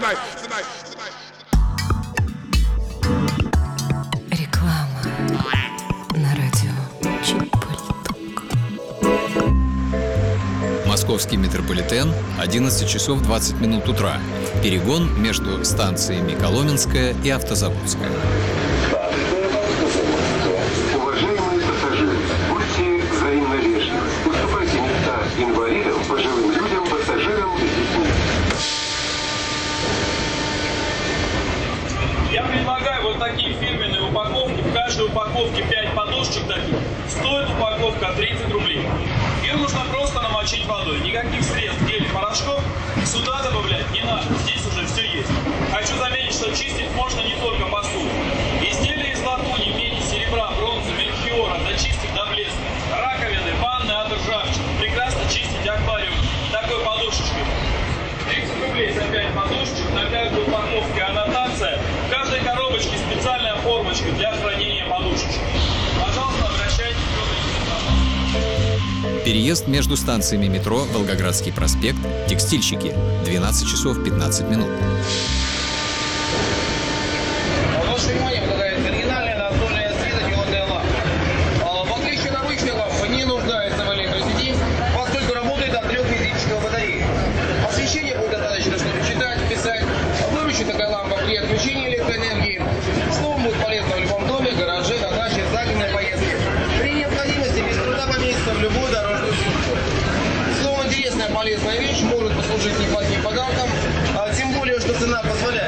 Реклама на радио Чиполиток. Московский метрополитен, 11 часов 20 минут утра. Перегон между станциями Коломенская и Автозаводская. Уважаемые пассажиры, будьте взаимно вежливы. Уступайте места инвалидам, пожилым людям, пассажирам с детьми. Я предлагаю вот такие фирменные упаковки. В каждой упаковке 5 подушечек таких. Стоит упаковка 30 рублей. Ее нужно просто намочить водой. Никаких средств, гелей, порошков сюда добавлять не надо. Здесь уже все есть. Хочу заметить, что чистить можно не только посуду. Изделия из латуни, меди, серебра, бронзы, мельхиора зачистить до блеска. Раковины, ванны от ржавчины. Прекрасно чистить аквариум такой подушечкой. 30 рублей за 5 подушечек, на каждой упаковке аннотация. В каждой коробочке специальная формочка для хранения подушечек. Пожалуйста, обращайтесь к Переезд между станциями метро Волгоградский проспект, Текстильщики, 12 часов 15 минут. Ваше внимание, предлагается оригинальная настольная светодиодная лампа. В отличие от обычной лампы, не нуждается в электросети, поскольку работает от 3 миллилитров батареи. Освещение будет достаточно, чтобы читать, писать. Выручит такая лампа при отключении электроэнергии. Словом, будет полезно в любом доме, гараже, на даче, загородной поездке. При необходимости без труда поместится в любую дорожную службу. Словом, интересная, полезная вещь, может послужить неплохим подарком, тем более, что цена позволяет